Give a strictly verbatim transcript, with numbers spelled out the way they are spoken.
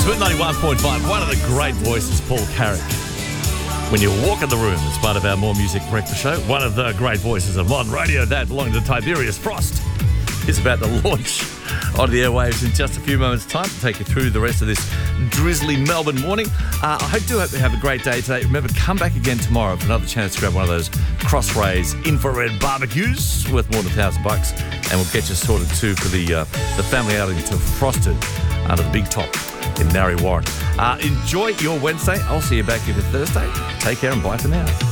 ninety-one point five, one of the great voices, Paul Carrick. When you walk in the room as part of our More Music breakfast show, one of the great voices of modern radio, that belonging to Tiberius Frost, is about to launch onto the airwaves in just a few moments' time to take you through the rest of this drizzly Melbourne morning. Uh, I do hope you have a great day today. Remember, come back again tomorrow for another chance to grab one of those Crossrays infrared barbecues worth more than a thousand bucks, and we'll get you sorted too for the uh, the family outing to Frosted under the big top in Narre Warren. Uh, enjoy your Wednesday. I'll see you back here for Thursday. Take care and bye for now.